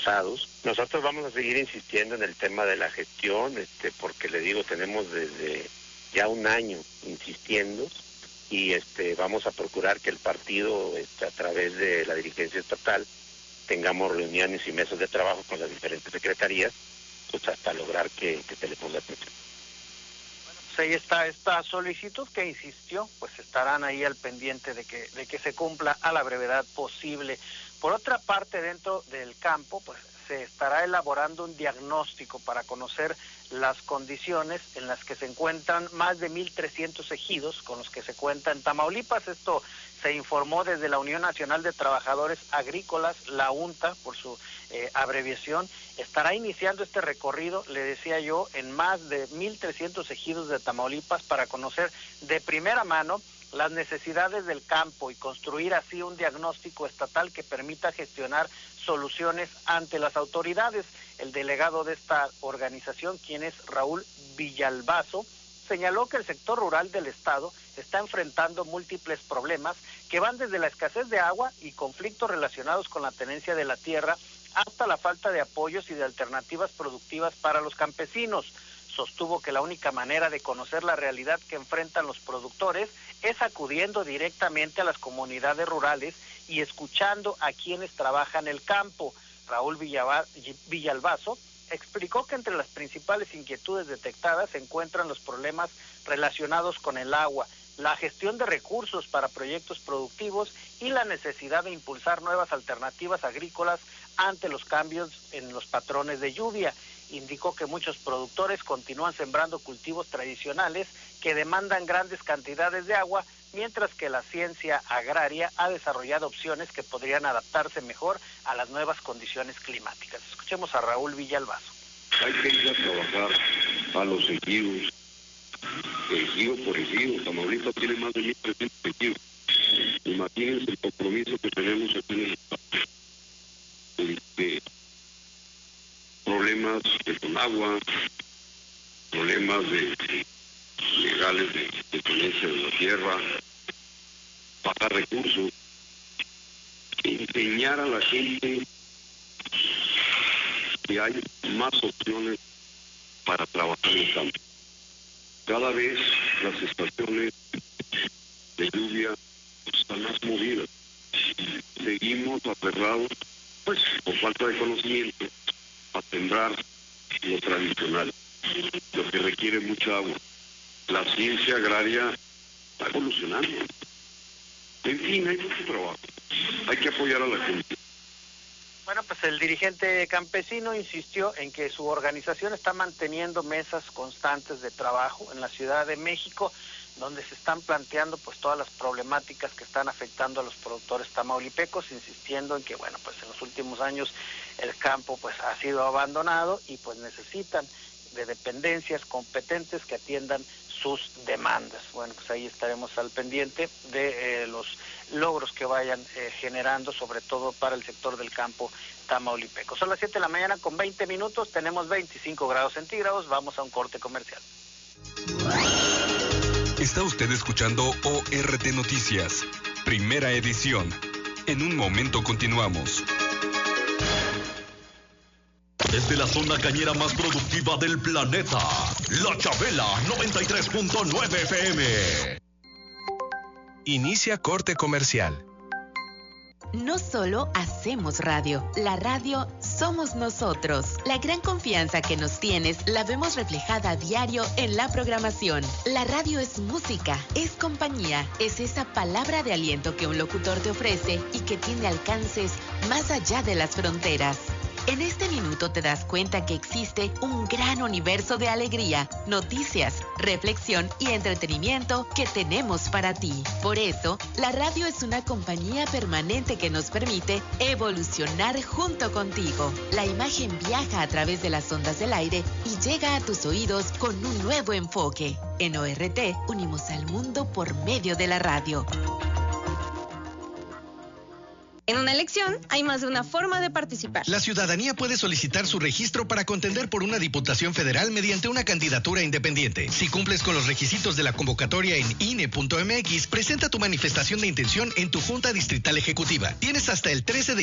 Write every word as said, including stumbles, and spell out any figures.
destrozados. Nosotros vamos a seguir insistiendo en el tema de la gestión, este, porque le digo, tenemos desde ya un año insistiendo, y este vamos a procurar que el partido, este, a través de la dirigencia estatal, tengamos reuniones y mesas de trabajo con las diferentes secretarías, pues hasta lograr que, que se le ponga atención. Bueno, pues ahí está esta solicitud que insistió, pues estarán ahí al pendiente de que, de que se cumpla a la brevedad posible. Por otra parte, dentro del campo, pues se estará elaborando un diagnóstico para conocer las condiciones en las que se encuentran más de mil trescientos ejidos con los que se cuenta en Tamaulipas. Esto se informó desde la Unión Nacional de Trabajadores Agrícolas, la UNTA, por su eh, abreviación. Estará iniciando este recorrido, le decía yo, en más de mil trescientos ejidos de Tamaulipas para conocer de primera mano las necesidades del campo y construir así un diagnóstico estatal que permita gestionar soluciones ante las autoridades. El delegado de esta organización, quien es Raúl Villalbazo, señaló que el sector rural del estado está enfrentando múltiples problemas que van desde la escasez de agua y conflictos relacionados con la tenencia de la tierra hasta la falta de apoyos y de alternativas productivas para los campesinos. Sostuvo que la única manera de conocer la realidad que enfrentan los productores es acudiendo directamente a las comunidades rurales y escuchando a quienes trabajan el campo. Raúl Villalbazo explicó que entre las principales inquietudes detectadas se encuentran los problemas relacionados con el agua, la gestión de recursos para proyectos productivos y la necesidad de impulsar nuevas alternativas agrícolas ante los cambios en los patrones de lluvia. Indicó que muchos productores continúan sembrando cultivos tradicionales que demandan grandes cantidades de agua, mientras que la ciencia agraria ha desarrollado opciones que podrían adaptarse mejor a las nuevas condiciones climáticas. Escuchemos a Raúl Villalbazo. Hay que ir a trabajar a los ejidos, ejido por ejido. Tamaulipas tiene más de mil trescientos ejidos. Imagínense el compromiso que tenemos aquí en el estado. Este, problemas de con agua, problemas de, de legales de, de tenencia de la tierra, pagar recursos, enseñar a la gente que hay más opciones para trabajar en el campo. Cada vez las estaciones de lluvia están más movidas. Seguimos aferrados, pues, por falta de conocimiento, a sembrar lo tradicional, lo que requiere mucha agua. La ciencia agraria está evolucionando. En fin, hay mucho trabajo. Hay que apoyar a la gente. Bueno, pues el dirigente campesino insistió en que su organización está manteniendo mesas constantes de trabajo en la Ciudad de México, donde se están planteando pues todas las problemáticas que están afectando a los productores tamaulipecos, insistiendo en que, bueno, pues en los últimos años el campo pues ha sido abandonado y pues necesitan de dependencias competentes que atiendan sus demandas. Bueno, pues ahí estaremos al pendiente de eh, los logros que vayan eh, generando, sobre todo para el sector del campo tamaulipeco. Son las siete de la mañana con veinte minutos, tenemos veinticinco grados centígrados, vamos a un corte comercial. Está usted escuchando O R T Noticias, primera edición. En un momento continuamos. Desde la zona cañera más productiva del planeta, La Chabela noventa y tres punto nueve F M. Inicia corte comercial. No solo hacemos radio, la radio somos nosotros. La gran confianza que nos tienes la vemos reflejada a diario en la programación. La radio es música, es compañía, es esa palabra de aliento que un locutor te ofrece y que tiene alcances más allá de las fronteras. En este minuto te das cuenta que existe un gran universo de alegría, noticias, reflexión y entretenimiento que tenemos para ti. Por eso, la radio es una compañía permanente que nos permite evolucionar junto contigo. La imagen viaja a través de las ondas del aire y llega a tus oídos con un nuevo enfoque. En O R T, unimos al mundo por medio de la radio. En una elección hay más de una forma de participar. La ciudadanía puede solicitar su registro para contender por una diputación federal mediante una candidatura independiente. Si cumples con los requisitos de la convocatoria en I N E punto M X, presenta tu manifestación de intención en tu Junta Distrital Ejecutiva. Tienes hasta el trece de